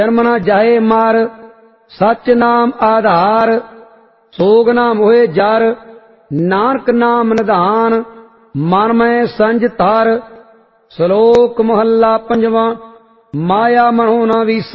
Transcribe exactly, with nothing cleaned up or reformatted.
जन्म न जाए मार, सच नाम आधार। सोग ना मोहे जार, नानक नाम निधान। मन में संज तार। श्लोक मोहल्ला पंजवा। माया मनो न वीस,